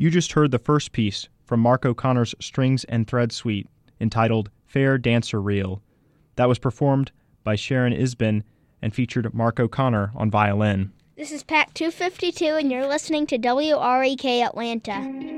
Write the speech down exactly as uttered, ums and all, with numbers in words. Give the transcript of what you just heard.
You just heard the first piece from Mark O'Connor's Strings and Thread Suite, entitled Fair Dancer Reel. That was performed by Sharon Isbin and featured Mark O'Connor on violin. This is Pack two fifty-two, and you're listening to W R E K Atlanta.